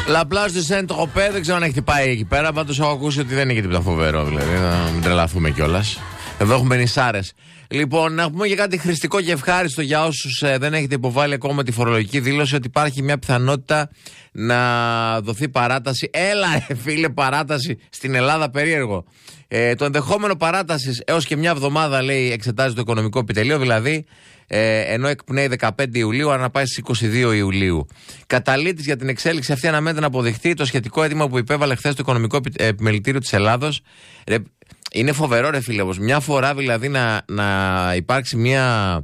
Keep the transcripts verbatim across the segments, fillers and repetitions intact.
Λαπλάς του Σεντ Τροπέ, δεν ξέρω αν έχετε πάει εκεί πέρα. Πάντως έχω ακούσει ότι δεν είναι τίποτα φοβερό, δηλαδή. Να μην τρελαθούμε κιόλας. Εδώ έχουμε νησάρες. Λοιπόν, να πούμε για κάτι χρηστικό και ευχάριστο για όσους ε, δεν έχετε υποβάλει ακόμα τη φορολογική δήλωση, ότι υπάρχει μια πιθανότητα να δοθεί παράταση. Έλα, ρε, φίλε, παράταση στην Ελλάδα, περίεργο. Ε, το ενδεχόμενο παράτασης έως και μια εβδομάδα, λέει, εξετάζει το Οικονομικό Επιτελείο, δηλαδή ε, ενώ εκπνέει δεκαπέντε Ιουλίου, αν να πάει στις είκοσι δύο Ιουλίου. Καταλήτης για την εξέλιξη αυτή αναμένεται να αποδειχθεί το σχετικό αίτημα που υπέβαλε χθες το Οικονομικό Επιμελητήριο της Ελλάδος. Ρε, είναι φοβερό, ρε φίλε, όπως μια φορά δηλαδή να, να υπάρξει μια,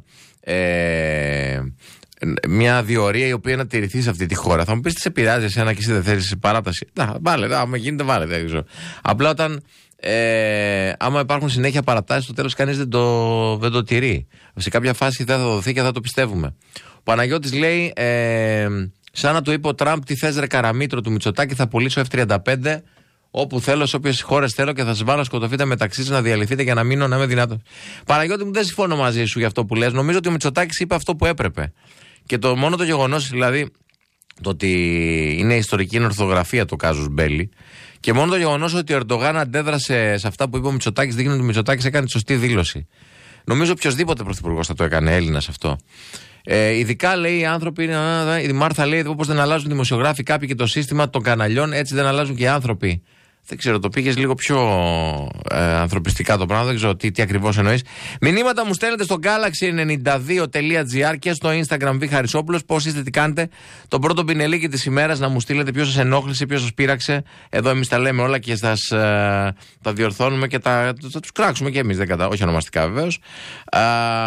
ε, μια διορία η οποία να τηρηθεί σε αυτή τη χώρα. Θα μου πεις τι σε πειράζει εσένα και εσύ δεν θέλεις παράταση. Να, βάλε, άμα γίνεται βάλε, δεν ξέρω. Απλά όταν ε, άμα υπάρχουν συνέχεια παρατάσεις, στο τέλος κανείς δεν το, δεν το τηρεί. Σε κάποια φάση δεν θα δοθεί και θα το πιστεύουμε. Ο Παναγιώτης λέει, ε, σαν να του είπε ο Τραμπ, τι θες ρε καραμήτρο του Μητσοτάκη, θα πουλήσω εφ τριάντα πέντε όπου θέλω, σε όποιες χώρες θέλω και θα σας βάλω να σκοτωθείτε μεταξύ σας, να διαλυθείτε για να μείνω να είμαι δυνατός. Παναγιώτη μου, δεν συμφωνώ μαζί σου για αυτό που λες. Νομίζω ότι ο Μητσοτάκης είπε αυτό που έπρεπε. Και το μόνο το γεγονός, δηλαδή, το ότι είναι ιστορική ορθογραφία το κάζους μπέλι, και μόνο το γεγονός ότι ο Ερντογάν αντέδρασε σε αυτά που είπε ο Μητσοτάκης, δείχνει ότι ο Μητσοτάκης έκανε τη σωστή δήλωση. Νομίζω οποιοδήποτε πρωθυπουργός θα το έκανε, Έλληνας αυτό. Ε, ειδικά λέει οι άνθρωποι, η Μάρθα λέει, όπως δεν αλλάζουν δημοσιογράφοι κάποιοι και το σύστημα των καναλιών, έτσι δεν αλλάζουν και οι άνθρωποι. Δεν ξέρω, το πήγες λίγο πιο ε, ανθρωπιστικά το πράγμα, δεν ξέρω τι, τι ακριβώς εννοείς. Μηνύματα μου στέλνετε στο γκάλαξι ενενήντα δύο τελεία τζι άρ και στο Instagram Β Χαρισόπουλος. Πώς είστε, τι κάνετε. Τον πρώτο πινελίκι της ημέρας να μου στείλετε ποιος σας ενόχλησε, ποιος σας πείραξε. Εδώ εμείς τα λέμε όλα και σας, ε, τα διορθώνουμε και τα, θα τους κράξουμε και εμείς, δεν κατά, όχι ονομαστικά βεβαίως. Ε,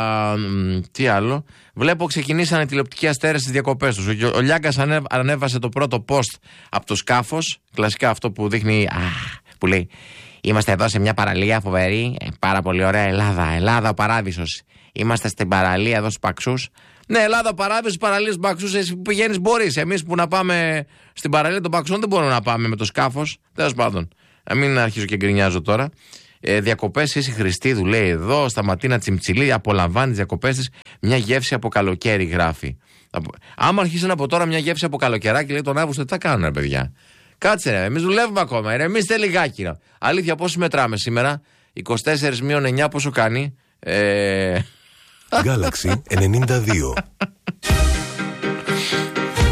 τι άλλο. Βλέπω ξεκινήσανε τηλεοπτική αστέρες στις διακοπές τους. Ο, ο Λιάγκας ανέβ, ανέβασε το πρώτο post από το σκάφος. Κλασικά αυτό που δείχνει. Α, που λέει: είμαστε εδώ σε μια παραλία φοβερή. Ε, πάρα πολύ ωραία Ελλάδα. Ελλάδα ο παράδεισος. Είμαστε στην παραλία εδώ στους Παξούς. Ναι, Ελλάδα παράδεισος, παραλίες Παξούς. Εσύ που πηγαίνεις μπορείς. Εμείς που να πάμε στην παραλία των Παξών δεν μπορούμε να πάμε με το σκάφος. Τέλος πάντων. Να μην αρχίζω και γκρινιάζω τώρα. Ε, διακοπές Ίση Χριστίδου, λέει εδώ, στα Ματίνα Τσιμτσιλή, απολαμβάνει τις διακοπές της, μια γεύση από καλοκαίρι, γράφει. Άμα αρχίσουν από τώρα μια γεύση από καλοκαιράκι, λέει τον Αύγουστο, τι θα κάνουν, ρε παιδιά. Κάτσε, ρε, εμείς δουλεύουμε ακόμα, ρε, εμείς λιγάκι. Ρε. Αλήθεια, πόσο μετράμε σήμερα, είκοσι τέσσερα μείον εννιά, πόσο κάνει. Ε... Galaxy ενενήντα δύο.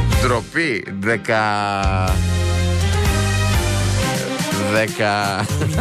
Ντροπή, δέκα... Δέκα...